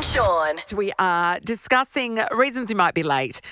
and Sean. We are discussing reasons you might be late,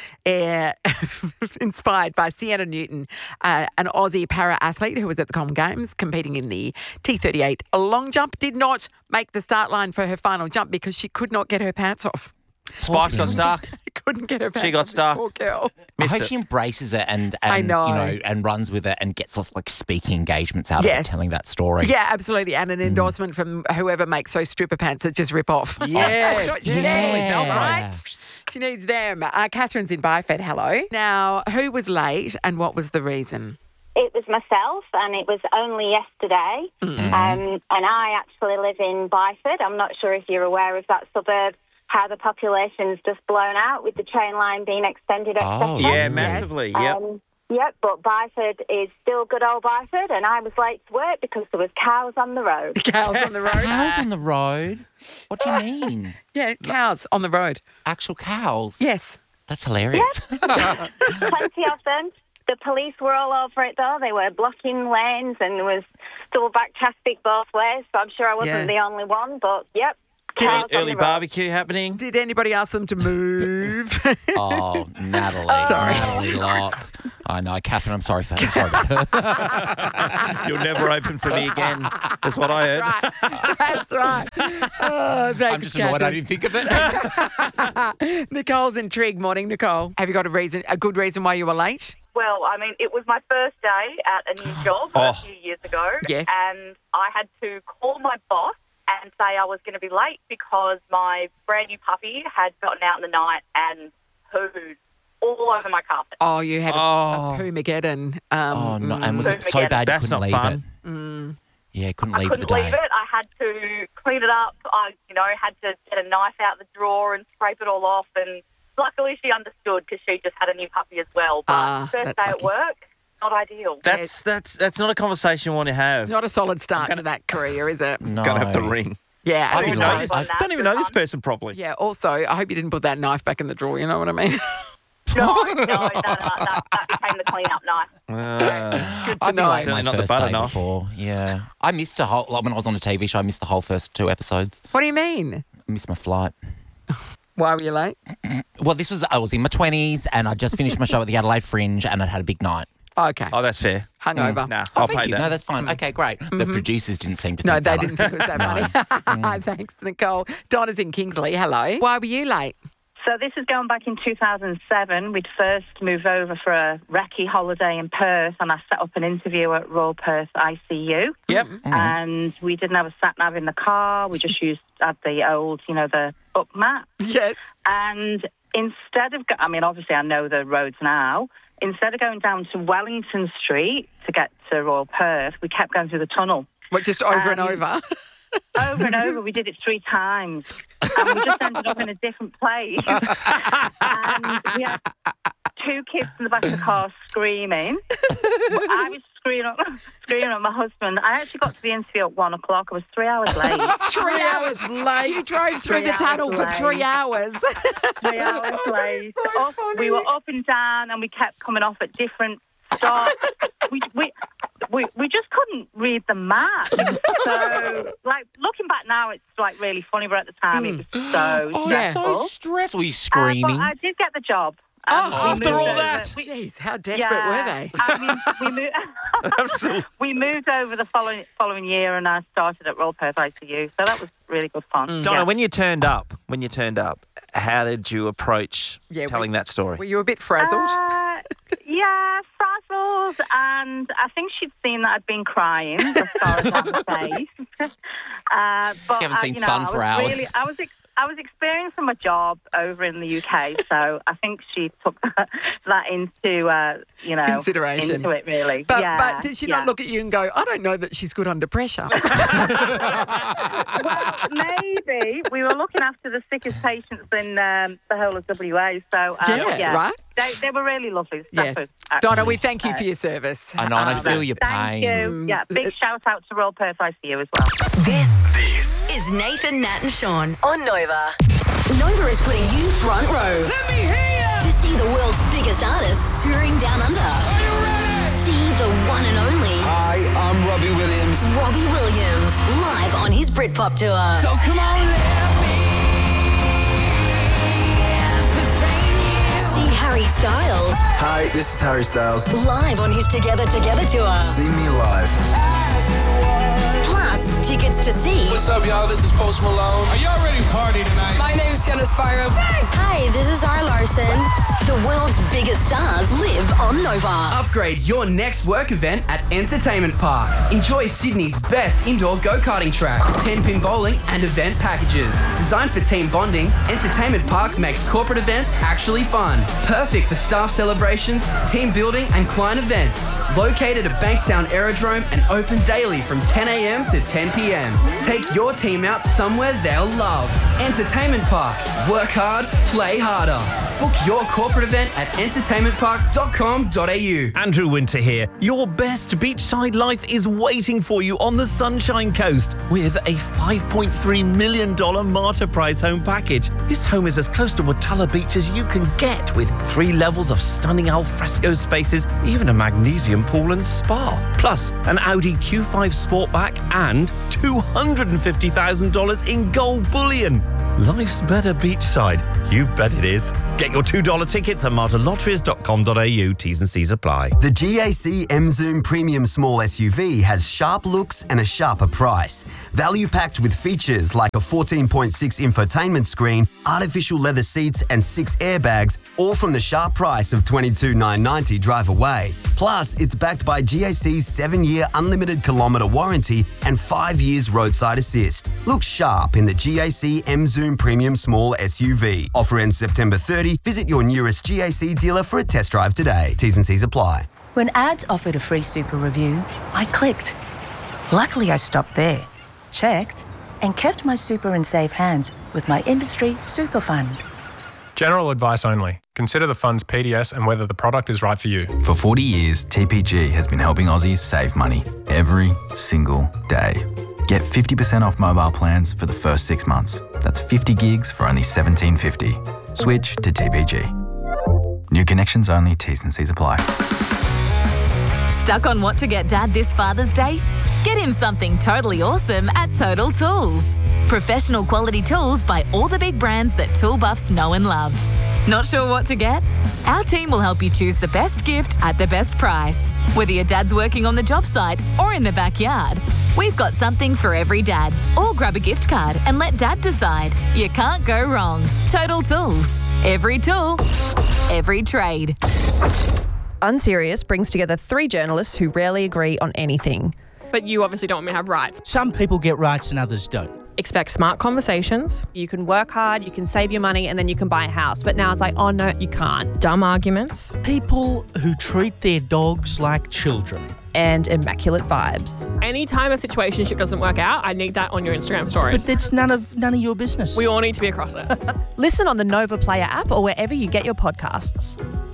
inspired by Sienna Newton, an Aussie para-athlete who was at the Common Games competing in the T38 long jump, did not make the start line for her final jump because she could not get her pants off. Spikes got stuck. Couldn't get her pants She got off, this stuck. Poor girl. I hope she embraces it and I know. and runs with it and gets lots of like speaking engagements out of Yes. it, telling that story. Yeah, absolutely. And an endorsement from whoever makes those stripper pants that just rip off. Yeah, That's what she yeah. needs, right? She needs them. Catherine's in Byford. Hello. Now, who was late and what was the reason? It was myself, and it was only yesterday. And I actually live in Byford. I'm not sure if you're aware of that suburb, how the population's just blown out with the train line being extended, etc. Yeah, massively. Yep. Yep, but Byford is still good old Byford, and I was late to work because there was cows on the road. Cows on the road. Cows on the road? What do you mean? Yeah, cows on the road. Actual cows? Yes. That's hilarious. Plenty of them. The police were all over it, though. They were blocking lanes and there was double-back traffic both ways, so I'm sure I wasn't the only one, but, yep. cows on Early the road. barbecue happening. Did anybody ask them to move? Oh, Natalie. Sorry. Natalie Locke. I know. Catherine, I'm sorry about her. You'll never open for me again. That's what I heard. That's right. Oh, thanks, I'm just annoyed I Catherine. didn't think of it. Nicole's intrigued. Morning, Nicole. Have you got a good reason why you were late? Well, I mean, it was my first day at a new job a few years ago. Yes. And I had to call my boss and say I was going to be late because my brand new puppy had gotten out in the night and pooed all over my carpet. Oh, you had a Oh. Poo-Mageddon. Oh, no. And was it so Again. bad you That's couldn't not leave fun. it? Yeah, couldn't leave it the Couldn't day. leave it. I had to clean it up. I, had to get a knife out the drawer and scrape it all off. And luckily she understood because she just had a new puppy as well. But first day that's at lucky. work, not ideal. That's not a conversation you want to have. Not a solid start to that career, is it? No. Gonna have to ring. Yeah. I and don't, also- know this, don't even know this person properly. Yeah, also, I hope you didn't put that knife back in the drawer, you know what I mean? No, that became the clean-up knife. Good to I've been know. late Certainly my not the first butter day knife. before. Yeah. I missed when I was on a TV show, I missed the whole first 2 episodes. What do you mean? I missed my flight. Why were you late? Well, I was in my 20s and I just finished my show at the Adelaide Fringe and I'd had a big night. Okay. Oh, that's fair. Hungover. Nah, Oh, I'll thank pay you. that. No, that's fine. Okay, great. The producers didn't seem to No, think they that. didn't think it was that funny. Thanks, Nicole. Donna's in Kingsley. Hello. Why were you late? So this is going back in 2007. We'd first moved over for a recce holiday in Perth, and I set up an interview at Royal Perth ICU. Yep. And we didn't have a sat-nav in the car. We just had the old, the up map. Yes. And instead of, obviously I know the roads now. Instead of going down to Wellington Street to get to Royal Perth, we kept going through the tunnel. What, just over and over? Over and over, we did it 3 times. And we just ended up in a different place. And we had 2 kids in the back of the car screaming. I was screaming at my husband. I actually got to the interview at 1 o'clock. I was 3 hours late. 3 hours late. You drove through 3 the tunnel for hours 3 late. hours. 3 hours late. so funny. We were up and down, and we kept coming off at different stops. We just couldn't read the map. So, looking back now, it's really funny, but at the time it was so stressful. So stressful. Were you But screaming? I did get the job. Oh, We after moved all over- that? Jeez, how desperate were they? Absolutely. We moved over the following year, and I started at Royal Perth ICU. So that was really good fun. Donna, Yeah. when you turned up, how did you approach telling that story? Were you a bit frazzled? Yeah, frazzled, and I think she'd seen that I'd been crying as far as on the face. But You haven't seen you sun know, for I was hours. Really, I was experiencing my job over in the UK, so I think she took that into Consideration. into it really. But did she not look at you and go, I don't know that she's good under pressure? Well, maybe we were looking after the sickest patients in the whole of WA. So right? They were really lovely. Yes. Staffers, Donna, we thank you for your service. I know, and I feel your Thank pain. you. Yeah, big shout out to Royal Perth ICU as well. This is Nathan, Nat and Sean on Nova. Nova is putting you front row. Let me hear ya! To see the world's biggest artists touring down under. Are you ready? See the one and only Hi, I'm Robbie Williams. Robbie Williams live on his Britpop tour. So come on, let me Harry Styles. Hi, this is Harry Styles. Live on his Together Together tour. See me live. Plus, tickets to see. What's up, y'all? This is Post Malone. Are y'all ready to party tonight? My name's Sienna Spyro. Hi, this is Zara Larson. The world's biggest stars live on Nova. Upgrade your next work event at Entertainment Park. Enjoy Sydney's best indoor go-karting track, 10-pin bowling and event packages. Designed for team bonding, Entertainment Park makes corporate events actually fun. Perfect for staff celebrations, team building and client events. Located at Bankstown Aerodrome and open daily from 10 a.m. to 10 p.m. Take your team out somewhere they'll love. Entertainment Park. Work hard, play harder. Book your corporate event at entertainmentpark.com.au. Andrew Winter here. Your best beachside life is waiting for you on the Sunshine Coast with a $5.3 million Marta Prize home package. This home is as close to Watala Beach as you can get, with 3 levels of stunning alfresco spaces, even a magnesium pool and spa. Plus, an Audi Q5 Sportback and $250,000 in gold bullion. Life's better beachside. You bet it is. Get your $2 tickets at martalotteries.com.au. T's and C's apply. The GAC M-Zoom Premium Small SUV has sharp looks and a sharper price. Value-packed with features like a 14.6 infotainment screen, artificial leather seats and 6 airbags, all from the sharp price of $22,990 drive away. Plus, it's backed by GAC's 7-year unlimited kilometre warranty and 5 years roadside assist. Look sharp in the GAC M-Zoom Premium Small SUV. Offer ends September 30. Visit your nearest GAC dealer for a test drive today. T's and C's apply. When ads offered a free super review, I clicked. Luckily, I stopped there, checked, and kept my super in safe hands with my industry super fund. General advice only. Consider the fund's PDS and whether the product is right for you. For 40 years, TPG has been helping Aussies save money every single day. Get 50% off mobile plans for the first 6 months. That's 50 gigs for only $17.50. Switch to TPG. New connections only. T's and C's apply. Stuck on what to get Dad this Father's Day? Get him something totally awesome at Total Tools. Professional quality tools by all the big brands that tool buffs know and love. Not sure what to get? Our team will help you choose the best gift at the best price. Whether your dad's working on the job site or in the backyard, we've got something for every dad. Or grab a gift card and let Dad decide. You can't go wrong. Total Tools. Every tool, every trade. Unserious brings together 3 journalists who rarely agree on anything. But you obviously don't want me to have rights. Some people get rights and others don't. Expect smart conversations. You can work hard, you can save your money, and then you can buy a house. But now it's like, oh no, you can't. Dumb arguments. People who treat their dogs like children. And immaculate vibes. Anytime a situationship doesn't work out, I need that on your Instagram stories. But that's none of your business. We all need to be across it. Listen on the Nova Player app or wherever you get your podcasts.